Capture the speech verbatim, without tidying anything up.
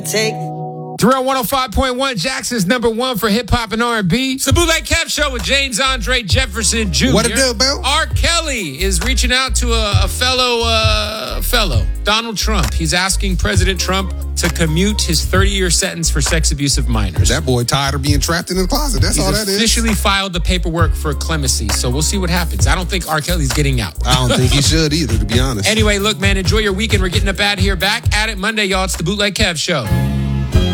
Take. Thrill one oh five point one, Jackson's number one for hip-hop and R and B. It's the Bootleg Kev Show with James Andre Jefferson Junior What it do, Bill? R. Kelly is reaching out to a, a fellow, uh, fellow, Donald Trump. He's asking President Trump to commute his thirty-year sentence for sex abuse of minors. That boy tired of being trapped in the closet. That's He's all that is. officially filed the paperwork for clemency, so we'll see what happens. I don't think R. Kelly's getting out. I don't think he should either, to be honest. Anyway, look, man, enjoy your weekend. We're getting up out of here. Back at it Monday, y'all. It's the Bootleg Kev Show.